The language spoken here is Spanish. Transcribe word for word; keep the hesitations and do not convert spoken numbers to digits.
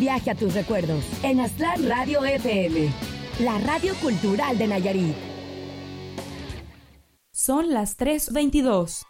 viaje a tus recuerdos en Aztlán Radio F M, la radio cultural de Nayarit. Son las tres veintidós.